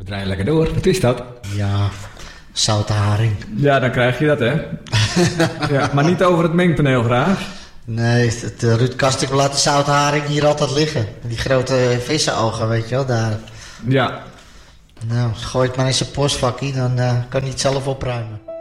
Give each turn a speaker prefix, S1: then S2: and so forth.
S1: We draaien lekker door. Wat is dat?
S2: Ja, zoute haring.
S1: Ja, dan krijg je dat, hè? Ja, maar niet over het mengpaneel graag.
S2: Nee, Ruud Kastik laat de zoute haring hier altijd liggen. Die grote vissenogen, weet je wel, daar.
S1: Ja.
S2: Nou, gooi het maar in zijn postvakkie, dan kan hij het zelf opruimen.